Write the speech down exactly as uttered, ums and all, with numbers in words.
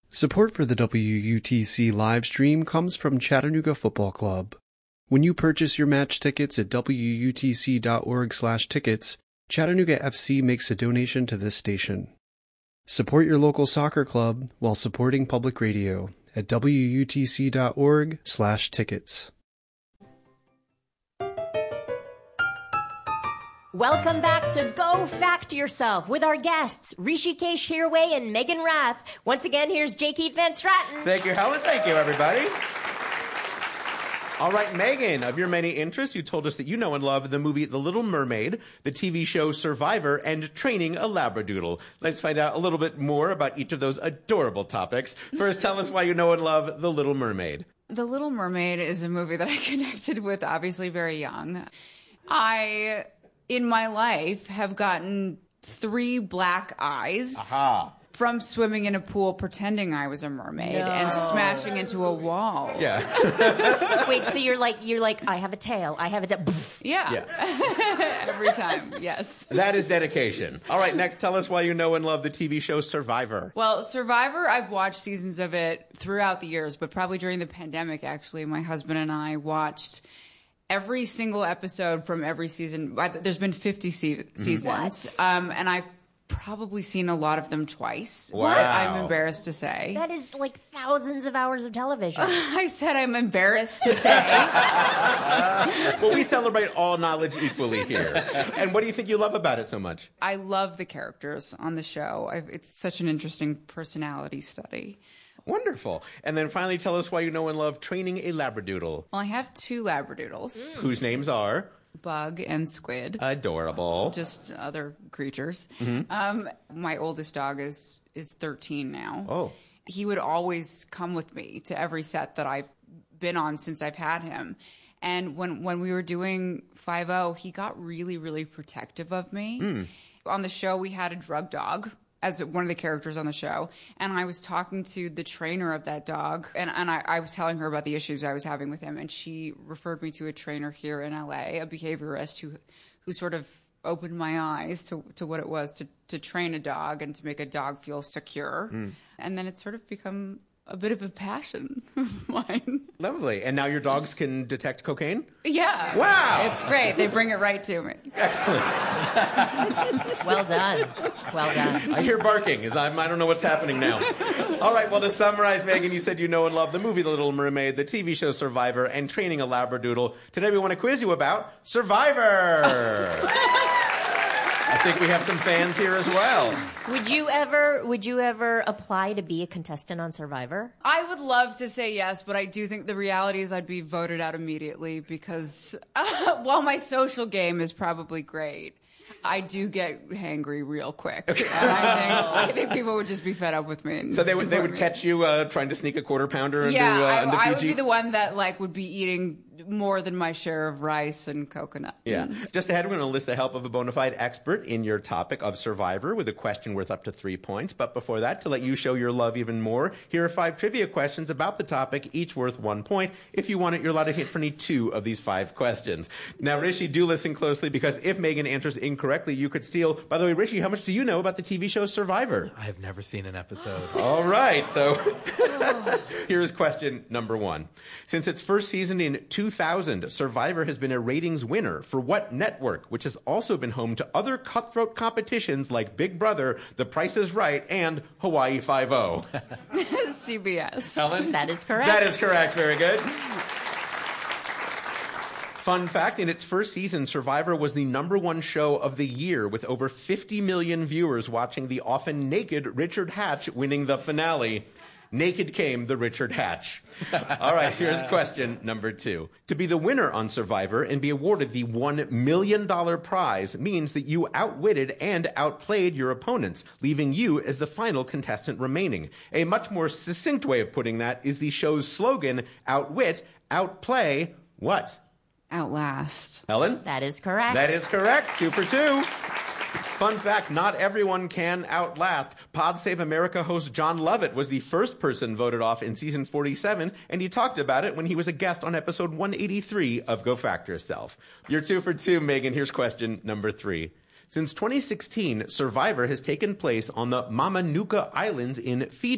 Support for the W U T C live stream comes from Chattanooga Football Club. When you purchase your match tickets at W U T C dot org slash tickets, Chattanooga F C makes a donation to this station. Support your local soccer club while supporting public radio at W U T C dot org slash tickets. Welcome back to Go Fact Yourself with our guests, Rishikesh Hirway and Megan Rath. Once again, here's J. Keith Van Straten. Thank you, Helen. Thank you, everybody. All right, Megan, of your many interests, you told us that you know and love the movie The Little Mermaid, the T V show Survivor, and training a Labradoodle. Let's find out a little bit more about each of those adorable topics. First, tell us why you know and love The Little Mermaid. The Little Mermaid is a movie that I connected with, obviously, very young. I... in my life, have gotten three black eyes Aha. from swimming in a pool pretending I was a mermaid no. and smashing into a wall. Yeah. Wait, so you're like, you're like, I have a tail, I have a tail. Yeah. yeah. Every time, yes. That is dedication. All right, next, tell us why you know and love the T V show Survivor. Well, Survivor, I've watched seasons of it throughout the years, but probably during the pandemic, actually, my husband and I watched every single episode from every season. There's been fifty se- seasons. Um, and I've probably seen a lot of them twice. Wow. I'm embarrassed to say. That is like thousands of hours of television. I said I'm embarrassed to say. Well, we celebrate all knowledge equally here. And what do you think you love about it so much? I love the characters on the show. I've, it's such an interesting personality study. Wonderful. And then finally, tell us why you know and love training a Labradoodle. Well, I have two Labradoodles. Mm. Whose names are? Bug and Squid. Adorable. Just other creatures. Mm-hmm. Um, my oldest dog is, is thirteen now. Oh. He would always come with me to every set that I've been on since I've had him. And when, when we were doing five oh, he got really, really protective of me. Mm. On the show, we had a drug dog as one of the characters on the show. And I was talking to the trainer of that dog, and, and I, I was telling her about the issues I was having with him, and she referred me to a trainer here in L A, a behaviorist who who sort of opened my eyes to, to what it was to, to train a dog and to make a dog feel secure. Mm. And then it's sort of become a bit of a passion of mine. Lovely. And now your dogs can detect cocaine? Yeah. Wow. It's great. They bring it right to me. Excellent. Well done. Well done. I hear barking. As I'm, I don't know what's happening now. All right. Well, to summarize, Megan, you said you know and love the movie The Little Mermaid, the T V show Survivor, and training a Labradoodle. Today we want to quiz you about Survivor. I think we have some fans here as well. Would you ever would you ever apply to be a contestant on Survivor? I would love to say yes, but I do think the reality is I'd be voted out immediately because uh, while my social game is probably great, I do get hangry real quick. And I think, I think people would just be fed up with me. So they would they would me. catch you uh, trying to sneak a quarter pounder into, yeah, uh, I, into I Fiji? would be the one that like would be eating more than my share of rice and coconut. Yeah. Just ahead, we're going to enlist the help of a bona fide expert in your topic of Survivor with a question worth up to three points. But before that, to let you show your love even more, here are five trivia questions about the topic, each worth one point. If you want it, you're allowed to hit for any two of these five questions. Now, Rishi, do listen closely, because if Megan answers incorrectly, you could steal. By the way, Rishi, how much do you know about the T V show Survivor? I have never seen an episode. All right. So here's question number one. Since its first season in two thousand, Survivor has been a ratings winner for what network, which has also been home to other cutthroat competitions like Big Brother, The Price is Right, and Hawaii Five-O? C B S. Helen? That is correct. That is correct. Very good. Fun fact, in its first season, Survivor was the number one show of the year, with over fifty million viewers watching the often naked Richard Hatch winning the finale. Naked came the Richard Hatch. All right, here's question number two. To be the winner on Survivor and be awarded the one million dollars prize means that you outwitted and outplayed your opponents, leaving you as the final contestant remaining. A much more succinct way of putting that is the show's slogan, outwit, outplay, what? Outlast. Helen? That is correct. That is correct. Two for two. Fun fact, not everyone can outlast. Pod Save America host John Lovett was the first person voted off in season forty-seven, and he talked about it when he was a guest on episode one eighty-three of Go Fact Yourself. You're two for two, Megan. Here's question number three. Since twenty sixteen, Survivor has taken place on the Mamanuca Islands in Fiji.